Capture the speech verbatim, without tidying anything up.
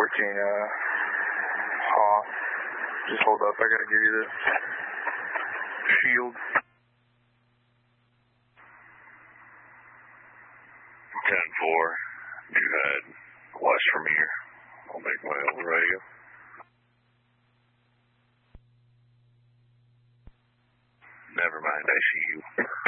fourteen, uh, Haw. Just hold up, I gotta give you the shield. ten four, you had west from here. I'll make my own radio. Never mind, I see you.